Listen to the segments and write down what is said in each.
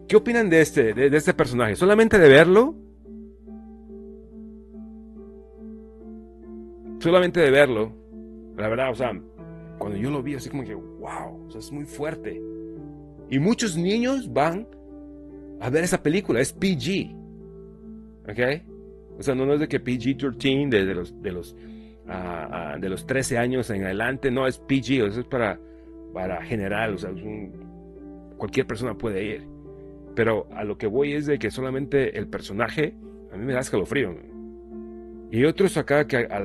¿Qué opinan de este personaje? Solamente de verlo, la verdad, o sea, cuando yo lo vi, así como que, wow, o sea, es muy fuerte. Y muchos niños van a ver esa película, es PG, ¿ok? O sea, no es de que PG-13, de los 13 años en adelante, no, es PG, o sea, es para general, o sea, cualquier persona puede ir. Pero a lo que voy es de que solamente el personaje, a mí me da escalofrío. Y otros acá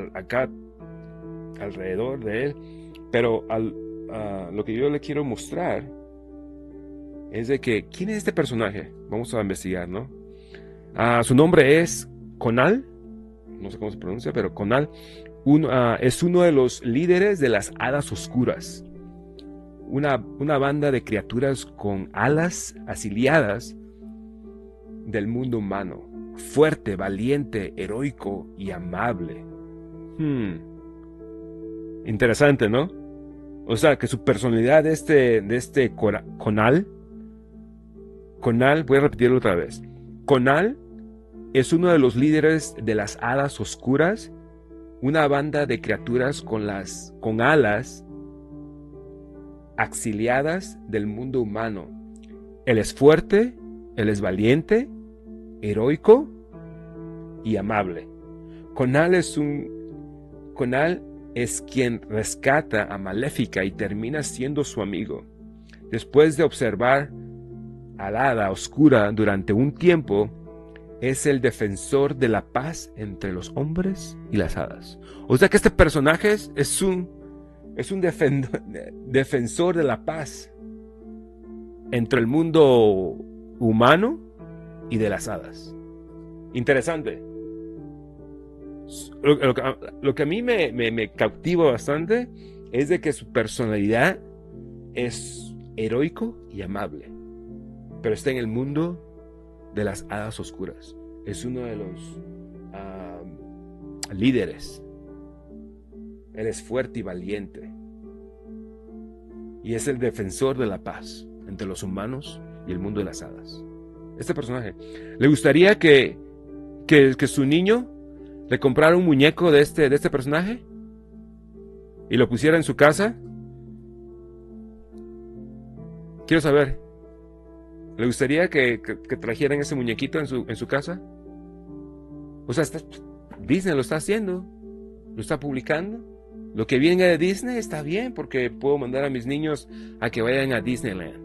alrededor de él. Pero lo que yo le quiero mostrar es de que, ¿quién es este personaje? Vamos a investigar, ¿no? Su nombre es Conal, no sé cómo se pronuncia, pero Conal es uno de los líderes de las Hadas Oscuras. Una banda de criaturas con alas asiliadas del mundo humano. Fuerte, valiente, heroico y amable. Interesante, ¿no? O sea, que su personalidad de este Conal, voy a repetirlo otra vez. Conal es uno de los líderes de las Hadas Oscuras, una banda de criaturas con alas exiliadas del mundo humano. Él es fuerte, él es valiente, heroico y amable. Conal es quien rescata a Maléfica y termina siendo su amigo. Después de observar al hada oscura durante un tiempo, es el defensor de la paz entre los hombres y las hadas. O sea que este personaje es un defensor de la paz entre el mundo humano y de las hadas. Interesante. Lo que a mí me cautiva bastante es de que su personalidad es heroico y amable, pero está en el mundo de las hadas oscuras. Es uno de los líderes. Él es fuerte y valiente. Y es el defensor de la paz entre los humanos y el mundo de las hadas. Este personaje. ¿Le gustaría que su niño le comprara un muñeco de este personaje? ¿Y lo pusiera en su casa? Quiero saber. ¿Le gustaría que trajeran ese muñequito en su casa? O sea, Disney lo está haciendo. Lo está publicando. Lo que viene de Disney está bien porque puedo mandar a mis niños a que vayan a Disneyland.